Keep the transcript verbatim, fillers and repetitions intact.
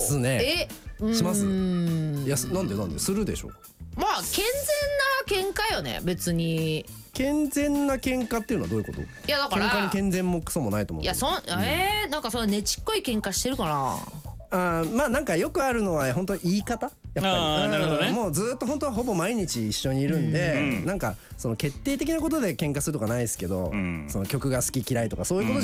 ますね。 えします。 うーんいやなんでなんでするでしょ。 まあ健全な喧嘩よね別に。 健全な喧嘩っていうのはどういうこと？ いやだから喧嘩に健全もクソもないと思う。 いやそん、えー、なんかそのねちっこい喧嘩してるかな。 あまあなんかよくあるのは本当言い方やっぱり。 あーなるほどね。 もうずっと本当はほぼ毎日一緒にいるんで、 うんなんかその決定的なことで喧嘩するとかないですけど、 うんその曲が好き嫌いとかそういうこと